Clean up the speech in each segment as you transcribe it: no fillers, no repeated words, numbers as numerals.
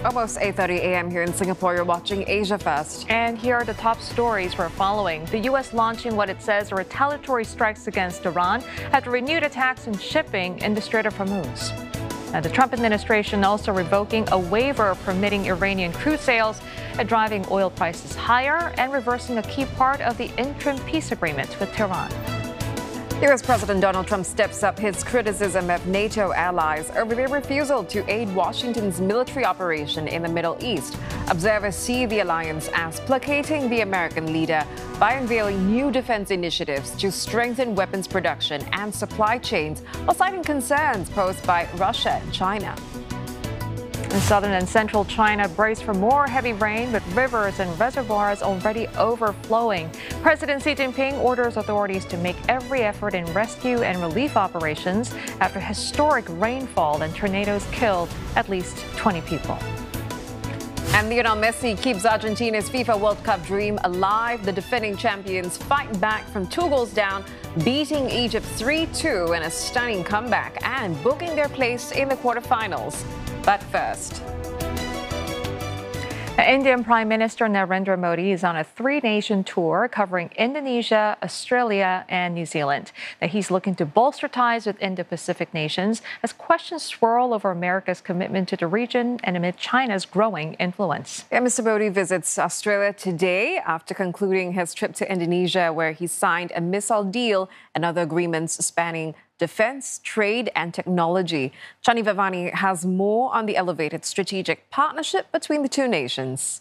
Almost 8:30 a.m. here in Singapore. You're watching Asia Fest. And here are the top stories we're following. The U.S. launching what it says are retaliatory strikes against Iran after renewed attacks in shipping in the Strait of Hormuz. Now, the Trump administration also revoking a waiver permitting Iranian crude sales and driving oil prices higher and reversing a key part of the interim peace agreement with Tehran. U.S. President Donald Trump steps up his criticism of NATO allies over their refusal to aid Washington's military operation in the Middle East. Observers see the alliance as placating the American leader by unveiling new defense initiatives to strengthen weapons production and supply chains, while citing concerns posed by Russia and China. In southern and central China brace for more heavy rain, with rivers and reservoirs already overflowing. President Xi Jinping orders authorities to make every effort in rescue and relief operations after historic rainfall and tornadoes killed at least 20 people. And Lionel Messi keeps Argentina's FIFA World Cup dream alive. The defending champions fight back from 2 goals down, beating Egypt 3-2 in a stunning comeback and booking their place in the quarterfinals. But first, Indian Prime Minister Narendra Modi is on a 3-nation tour covering Indonesia, Australia, and New Zealand. Now, he's looking to bolster ties with Indo-Pacific nations as questions swirl over America's commitment to the region and amid China's growing influence. Yeah, Mr. Modi visits Australia today after concluding his trip to Indonesia, where he signed a missile deal and other agreements spanning defense, trade, and technology. Chani Vavani has more on the elevated strategic partnership between the two nations.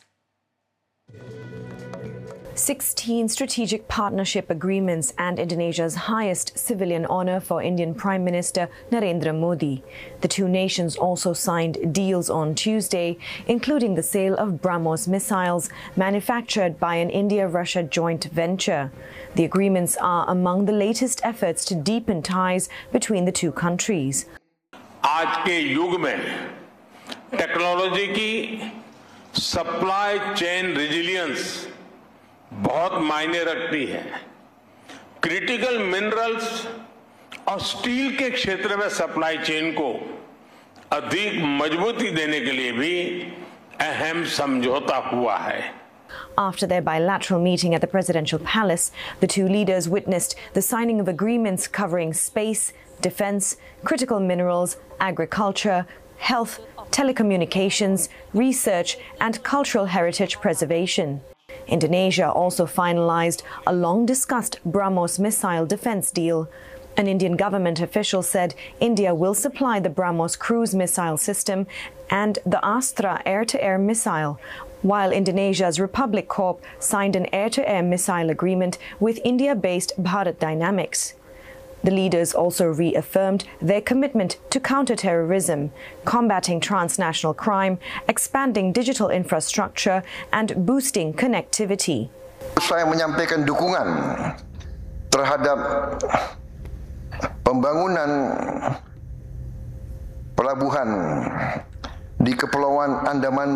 16 strategic partnership agreements and Indonesia's highest civilian honor for Indian Prime Minister Narendra Modi. The two nations also signed deals on Tuesday, including the sale of BrahMos missiles manufactured by an India-Russia joint venture. The agreements are among the latest efforts to deepen ties between the two countries. आज के युग में technology की supply chain resilience बहुत मायने रखती है। Critical minerals और स्टील के क्षेत्र में सप्लाई चेन को अधिक मजबूती देने के लिए भी अहम समझौता हुआ है। After their bilateral meeting at the presidential palace, the two leaders witnessed the signing of agreements covering space, defense, critical minerals, agriculture, health, telecommunications, research, and cultural heritage preservation. Indonesia also finalized a long-discussed BrahMos missile defense deal. An Indian government official said India will supply the BrahMos cruise missile system and the Astra air-to-air missile, while Indonesia's Republic Corp signed an air-to-air missile agreement with India-based Bharat Dynamics. The leaders also reaffirmed their commitment to counter-terrorism, combating transnational crime, expanding digital infrastructure, and boosting connectivity. Saya menyampaikan dukungan terhadap pembangunan pelabuhan di Kepulauan Andaman